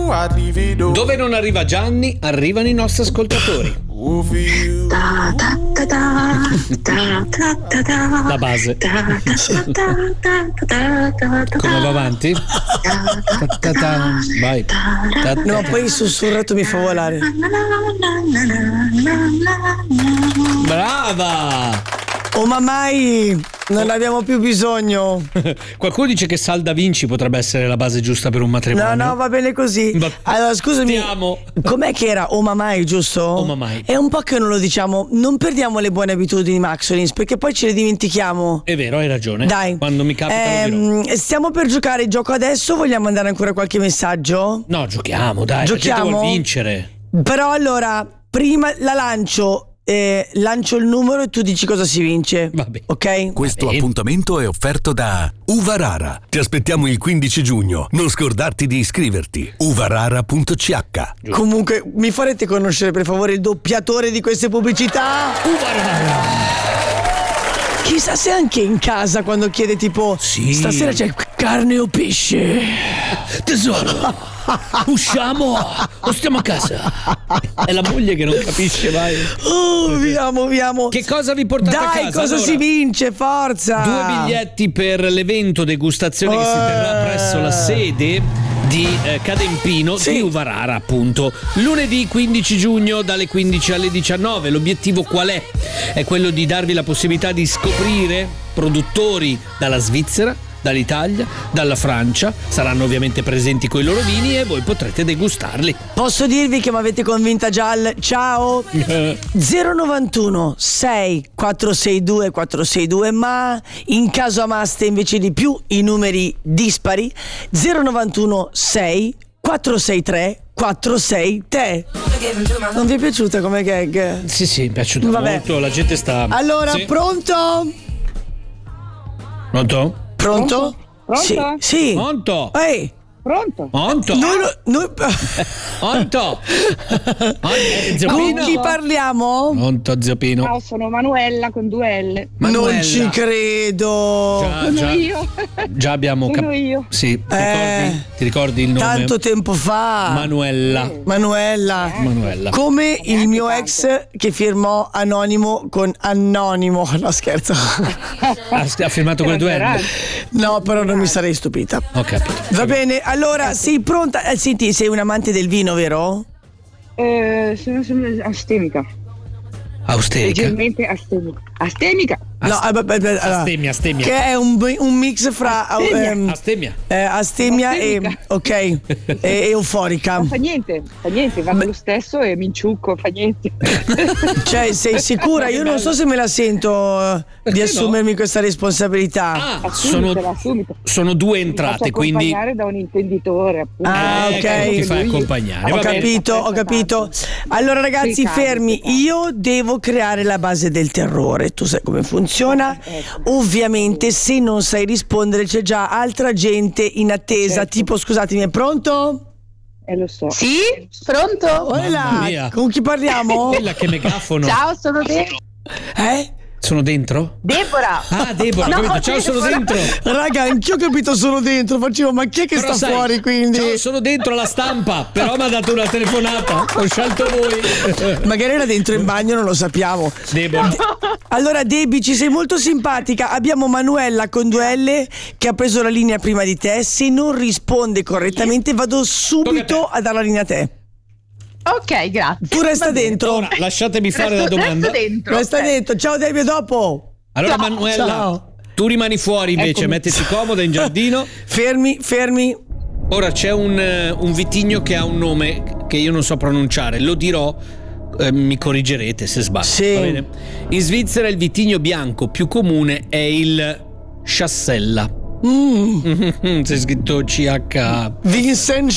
Dove non arriva Gianni, arrivano i nostri ascoltatori. La base. Come va avanti? Vai. No, poi il sussurrato mi fa volare. Brava! Oh, ma mai non ne abbiamo più bisogno. Qualcuno dice che Salda Vinci potrebbe essere la base giusta per un matrimonio. No, va bene così. Allora, scusami. Com'è che era? Oh mamai, giusto? Oh mamai. È un po' che non lo diciamo. Non perdiamo le buone abitudini, Maxolins, perché poi ce le dimentichiamo. È vero, hai ragione. Dai. Quando mi capita lo dirò. Stiamo per giocare il gioco adesso. Vogliamo mandare ancora qualche messaggio? No, giochiamo, dai. Giochiamo. La gente vuol vincere. Però allora, prima la lancio il numero e tu dici cosa si vince. Vabbè. Ok? Questo appuntamento è offerto da Uvarara. Ti aspettiamo il 15 giugno. Non scordarti di iscriverti. uvarara.ch. Comunque, mi farete conoscere per favore il doppiatore di queste pubblicità? Uvarara. Chissà se anche in casa quando chiede tipo stasera c'è carne o pesce. Tesoro, usciamo o stiamo a casa? È la moglie che non capisce mai. Oh, viamo. Che cosa vi portate a casa? Dai, cosa allora? si vince? Forza! 2 biglietti per l'evento degustazione che si terrà presso la sede di Cadempino di Uvarara, appunto, lunedì 15 giugno dalle 15 alle 19. L'obiettivo qual è? È quello di darvi la possibilità di scoprire produttori dalla Svizzera, dall'Italia, dalla Francia. Saranno ovviamente presenti coi loro vini e voi potrete degustarli. Posso dirvi che mi avete convinta già ciao 091 6 462 462, ma in caso amaste invece di più i numeri dispari 091 6 463 463. Non vi è piaciuta come gag? Sì, mi è piaciuta molto. La gente sta. Allora, sì. Pronto? Pronto? Sì. Pronto? Ehi. Pronto? Pronto? Con chi parliamo? Pronto, zio Pino. Ciao, sono Manuela con 2 L. Manuela. Non ci credo. Sono io. Già abbiamo Sono io. Sì, ti ricordi il nome? Tanto tempo fa. Manuela. Manuela. Come il mio ex che firmò anonimo con anonimo. No, scherzo. Ha firmato con le 2 L? No, però non mi sarei stupita. Ho capito. Va bene, allora sei pronta? Senti, sei un amante del vino, vero? Sono astemica. Austerica? Leggermente astemica. No, allora, astemia. Che è un mix fra astemia e euforica. Ma fa niente, vado lo stesso e mi inciucco, fa niente. Cioè, sei sicura? Io non so se me la sento di assumermi questa responsabilità. Sono 2 entrate, quindi accompagnare da un intenditore, appunto. Ok. Ti fai accompagnare. Ho capito. Allora ragazzi, fermi. Io devo creare la base del terrore. Tu sai come funziona. Ovviamente se non sai rispondere c'è già altra gente in attesa. Tipo, scusatemi, è pronto? Lo so. Sì? Pronto? Hola. Con chi parliamo? Quella che megafono. Ciao, sono dentro. Sono dentro? Deborah. Ah, Deborah, No, capito? Ciao, sono dentro. Raga, anch'io ho capito sono dentro. Facevo, ma chi è che Però sta sai, fuori quindi? Ciao, sono dentro alla stampa. Però mi ha dato una telefonata. Ho scelto voi. Magari era dentro in bagno, non lo sappiamo. Deborah. Allora, Debbie, ci sei molto simpatica. Abbiamo Manuela con 2 L che ha preso la linea prima di te. Se non risponde correttamente, vado subito a dare la linea a te. Ok, grazie. Tu resta dentro. Ora, lasciatemi fare la domanda. Resta dentro. Ciao Debbie, dopo. Allora, Ciao. Manuela, Ciao. tu rimani fuori invece, mettiti comoda in giardino. Fermi. Ora c'è un vitigno che ha un nome che io non so pronunciare, lo dirò, mi corrigerete se sbaglio. Sì. Va bene? In Svizzera il vitigno bianco più comune è il Chassella. C'è scritto CH. Vincent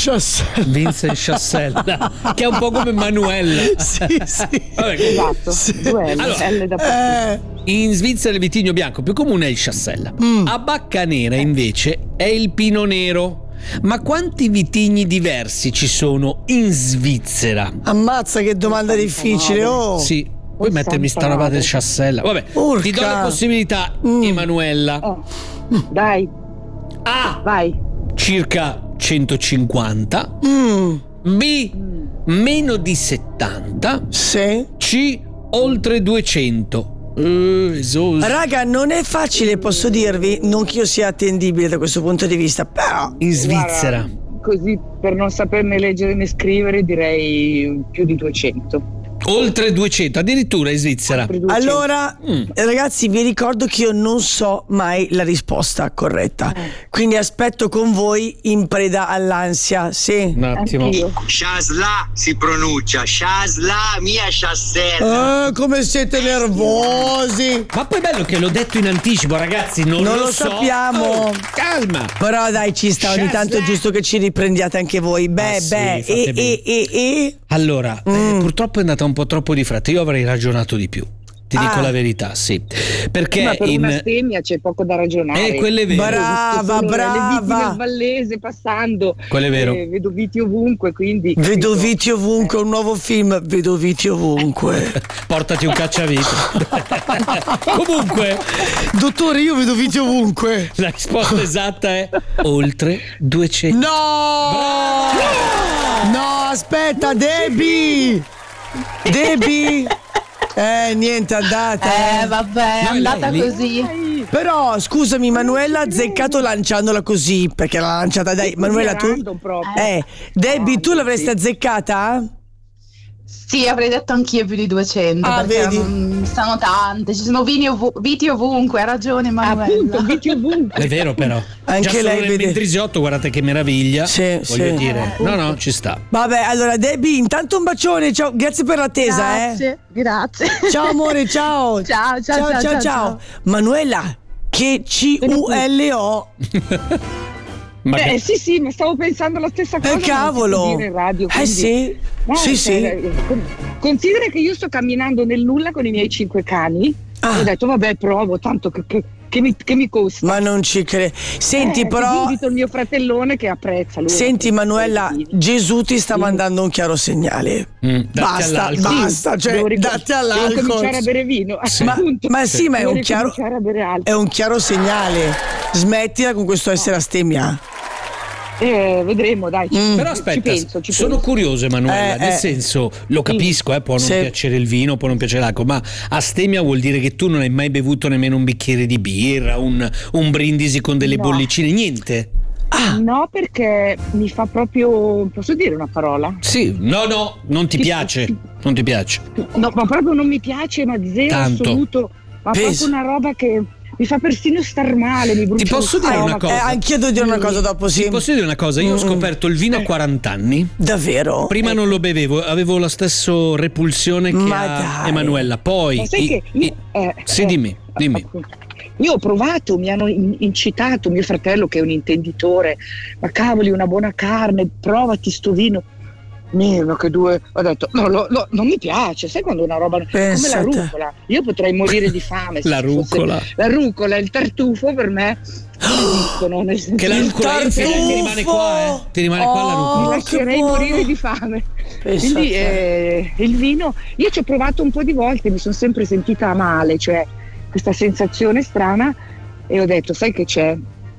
Chassella, che è un po' come Manuela. Sì. Vabbè, Esatto. 2 L. Allora, L da in Svizzera il vitigno bianco più comune è il Chassella. A Bacca Nera invece è il Pino Nero. Ma quanti vitigni diversi ci sono in Svizzera? Ammazza, che domanda difficile. Oh. Sì, puoi mettermi sta roba del Chassella. Vabbè, Urca. ti do la possibilità, Emanuela. Dai. A. Vai. Circa 150, B meno di 70, Sì. C oltre 200. Raga, non è facile, posso dirvi, non che io sia attendibile da questo punto di vista, però In Svizzera. Guarda, così per non saperne leggere né scrivere direi più di 200. Oltre 200, addirittura in Svizzera. Oltre 200. allora ragazzi, vi ricordo che io non so mai la risposta corretta, quindi aspetto con voi in preda all'ansia. Sì. Un attimo. Anch'io. Shasla si pronuncia, Shasla mia chassella. Come siete nervosi. Ma poi è bello che l'ho detto in anticipo, ragazzi, non Non lo so. sappiamo. Oh, calma. Però dai, ci sta, ogni tanto è giusto che ci riprendiate anche voi. Beh, sì, beh, fate bene. Allora, purtroppo è andata un po' troppo di fretta. Io avrei ragionato di più. Ti dico la verità, sì. Perché Ma per una stemmia c'è poco da ragionare. quello è vero. Brava, Le viti brava. del Vallese passando. Quello è vero. Vedo viti ovunque, quindi. Vedo viti ovunque, un nuovo film, vedo viti ovunque. Portati un cacciavite. Comunque, Dottore, io vedo viti ovunque. la risposta esatta è oltre 200. No! No, aspetta, Debbie! Niente, è andata. Vabbè, è No, andata lei- così. Però, scusami, Manuela ha azzeccato lanciandola così, perché l'ha lanciata dai. Manuela, tu? random proprio. Debbie, tu l'avresti azzeccata? Sì, avrei detto anch'io più di 200. Ah, perché vedi? sono tante, ci sono viti ovunque, ha ragione Manuela. Appunto, viti ovunque. È vero però. Anche Già solo lei nel vede. Mentrisiotto, guardate che meraviglia. Sì, Voglio sì. dire. No, ci sta. Vabbè, allora, Debbie, intanto un bacione, ciao, grazie per l'attesa, Grazie. Ciao amore, ciao. Ciao. Manuela, che CULO. Magari- Sì, ma stavo pensando la stessa cosa. ma non si può Cavolo. dire in radio, quindi- Sì. No, Sì, cioè, considera che io sto camminando nel nulla con i miei 5 cani. Ah. Ho detto, vabbè, provo, tanto che mi costa. Ma non ci credo. Senti, però. Invito il mio fratellone che apprezza lui. Senti, Manuela, Gesù ti sta mandando un chiaro segnale. Datti Basta, all'alcol. basta, cioè, datti Devo all'alcol. cominciare a bere vino. appunto. Ma sì, ma è Devo un chiaro. ricominciare a bere altro. È un chiaro segnale. Smettila con questo essere astemmia. Vedremo, dai. Però aspetta, ci sono penso. curioso, Emanuela. Nel eh. senso, lo capisco, può non Sì. piacere il vino, può non piacere l'acqua, ma astemia vuol dire che tu non hai mai bevuto nemmeno un bicchiere di birra, un brindisi con delle No. bollicine, niente. No, perché mi fa proprio. Posso dire una parola? Sì, no, non ti piace. Non ti piace. No, ma proprio non mi piace, ma zero Tanto. assoluto. Ma Penso. proprio una roba che mi fa persino star male. Mi brucia Ti posso lo dire una stomaco. cosa? Anch'io devo dire una cosa dopo, sì. Ti posso dire una cosa? Io ho scoperto il vino a 40 anni. Davvero? Prima non lo bevevo, avevo la stessa repulsione che Ma ha dai. Emanuela. Poi. Ma sai che io- sì, dimmi. Io ho provato, mi hanno incitato mio fratello che è un intenditore, ma cavoli, una buona carne, provati sto vino. Meno che due, ho detto no, non mi piace, sai quando una roba Pensa come la a te. rucola, io potrei morire di fame se La ci fosse- rucola. la rucola, il tartufo per me esistono, nel senso Che la Il rucola ti rimane tartufo! qua, Ti rimane qua la rucola. mi Oh, lascerei che buono. morire di fame. Pensa Quindi a te. il vino, io ci ho provato un po' di volte, mi sono sempre sentita male, cioè questa sensazione strana, e ho detto, sai che c'è?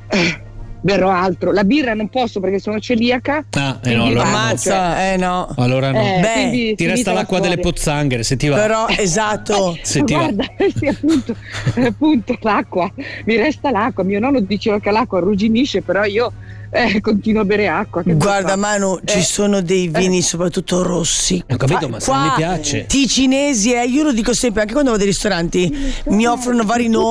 Berrò altro. La birra non posso perché sono celiaca. No, Quindi allora no. Ammazza, no. Allora no. Beh, quindi Ti resta finita la l'acqua delle storia. pozzanghere, se ti va. Però, esatto. Se ti va. Guarda, sì, appunto l'acqua, mi resta l'acqua. Mio nonno diceva che l'acqua arrugginisce, però io continuo a bere acqua. Che Guarda, fa? Manu, ci sono dei vini soprattutto rossi. Ho capito, ma se non mi piace. Ticinesi, io lo dico sempre, anche quando vado ai ristoranti, mi offrono vari nomi.